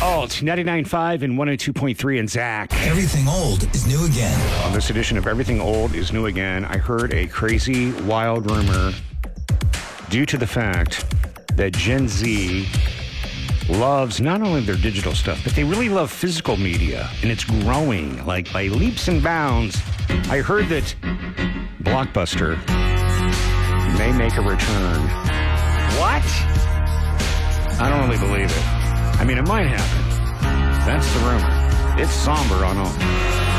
Alt 99.5 and 102.3 and Zach. Everything old is new again. On this edition of Everything Old is New Again, I heard a crazy, wild rumor due to the fact that Gen Z loves not only their digital stuff, but they really love physical media, and it's growing like by leaps and bounds. I heard that Blockbuster may make a return. What? I don't really believe it. I mean, it might happen. That's the rumor. It's somber on all.